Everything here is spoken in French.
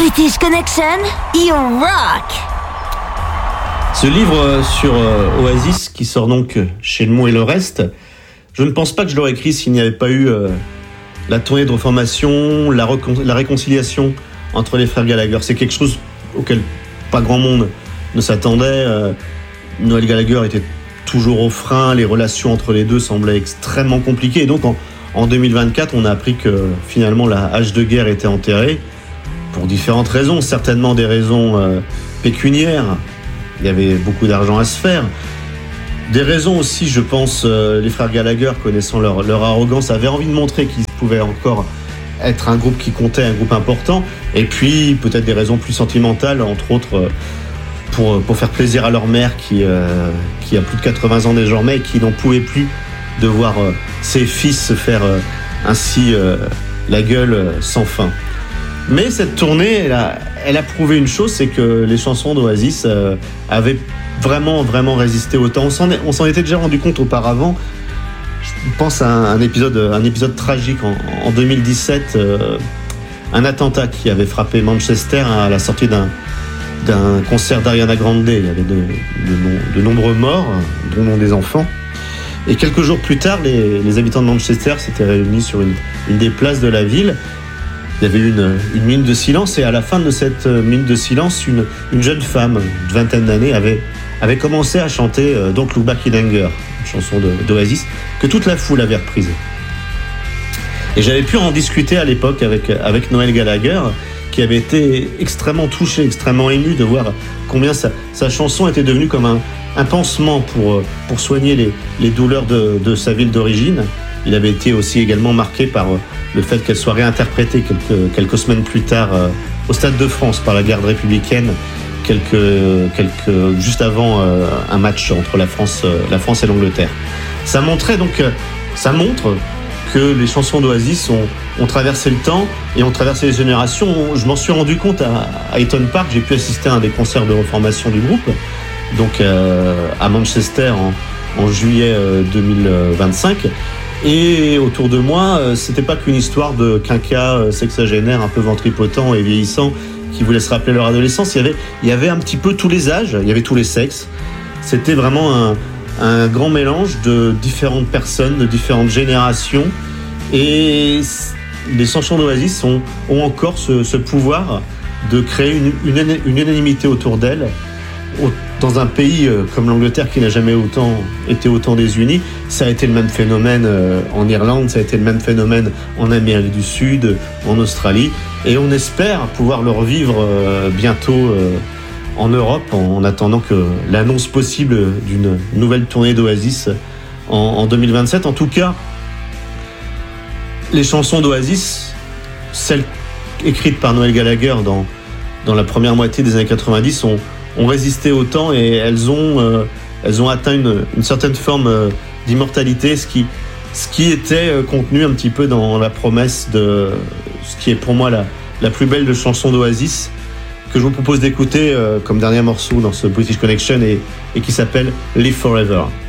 British Connection, you rock! Ce livre sur Oasis, qui sort donc chez Le Mot et le Reste, je ne pense pas que je l'aurais écrit s'il n'y avait pas eu la tournée de reformation, la réconciliation entre les frères Gallagher. C'est quelque chose auquel pas grand monde ne s'attendait. Noël Gallagher était toujours au frein, les relations entre les deux semblaient extrêmement compliquées. Et donc en 2024, on a appris que finalement la hache de guerre était enterrée, pour différentes raisons, certainement des raisons pécuniaires. Il y avait beaucoup d'argent à se faire. Des raisons aussi, je pense, les frères Gallagher, connaissant leur arrogance, avaient envie de montrer qu'ils pouvaient encore être un groupe qui comptait, un groupe important. Et puis, peut-être des raisons plus sentimentales, entre autres, pour faire plaisir à leur mère qui a plus de 80 ans désormais et qui n'en pouvait plus de voir ses fils se faire ainsi la gueule sans fin. Mais cette tournée, elle a prouvé une chose, c'est que les chansons d'Oasis avaient vraiment résisté au temps. On s'en était déjà rendu compte auparavant. Je pense à un épisode tragique en 2017, un attentat qui avait frappé Manchester à la sortie d'un concert d'Ariana Grande. Il y avait de nombreux morts, dont des enfants. Et quelques jours plus tard, les habitants de Manchester s'étaient réunis sur une des places de la ville. Il y avait une minute de silence, et à la fin de cette minute de silence, une jeune femme de vingtaine d'années avait commencé à chanter donc Look Back in Anger, une chanson d'Oasis, que toute la foule avait reprise. Et j'avais pu en discuter à l'époque avec Noël Gallagher, qui avait été extrêmement touché, extrêmement ému de voir combien sa chanson était devenue comme un pansement pour soigner les douleurs de sa ville d'origine. Il avait été aussi également marqué par le fait qu'elle soit réinterprétée quelques semaines plus tard au Stade de France par la garde républicaine, juste avant un match entre la France et l'Angleterre. Ça montre que les chansons d'Oasis ont traversé le temps et ont traversé les générations. Je m'en suis rendu compte à Eton Park. J'ai pu assister à un des concerts de reformation du groupe, donc à Manchester en juillet 2025. Et autour de moi, c'était pas qu'une histoire de quinquas sexagénaires un peu ventripotent et vieillissants qui voulaient se rappeler leur adolescence. Il y avait un petit peu tous les âges, il y avait tous les sexes. C'était vraiment un grand mélange de différentes personnes, de différentes générations. Et les chansons d'Oasis ont encore ce pouvoir de créer une unanimité autour d'elles. Dans un pays comme l'Angleterre qui n'a jamais été autant désuni. Ça a été le même phénomène en Irlande, ça a été le même phénomène en Amérique du Sud, en Australie, et on espère pouvoir le revivre bientôt en Europe, en attendant que l'annonce possible d'une nouvelle tournée d'Oasis en 2027. En tout cas, les chansons d'Oasis, celles écrites par Noël Gallagher dans la première moitié des années 90, ont résisté au temps, et elles ont atteint une certaine forme d'immortalité, ce qui était contenu un petit peu dans la promesse de ce qui est pour moi la plus belle de chansons d'Oasis, que je vous propose d'écouter comme dernier morceau dans ce British Connection, et qui s'appelle Live Forever.